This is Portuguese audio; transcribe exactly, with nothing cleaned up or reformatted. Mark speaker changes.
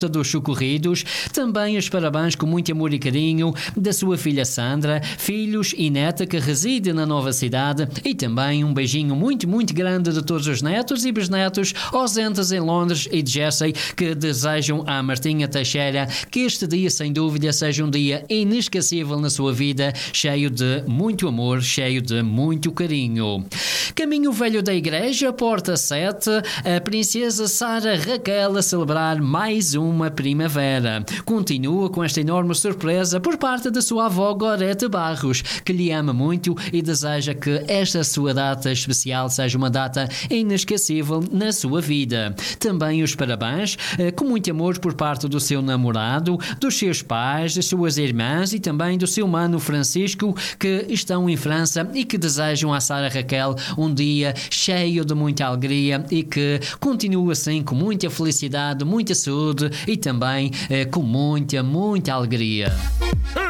Speaker 1: dos socorridos, também os parabéns com muito amor e carinho da sua filha Sandra, filhos e neta que reside na nova cidade, e também um beijinho muito, muito grande de todos os netos e bisnetos ausentes em Londres e de Jersey, que desejam à Martinha Teixeira que este dia, sem dúvida, seja um dia inesquecível na sua vida, cheio de muito amor, cheio de muito carinho. Caminho Velho da Igreja, Porta sete, a princesa Sara Raquel a celebrar mais um uma primavera. Continua com esta enorme surpresa por parte da sua avó Gorete Barros, que lhe ama muito e deseja que esta sua data especial seja uma data inesquecível na sua vida. Também os parabéns, com muito amor por parte do seu namorado, dos seus pais, das suas irmãs e também do seu mano Francisco, que estão em França e que desejam à Sara Raquel um dia cheio de muita alegria e que continue assim com muita felicidade, muita saúde e também eh, com muita, muita alegria.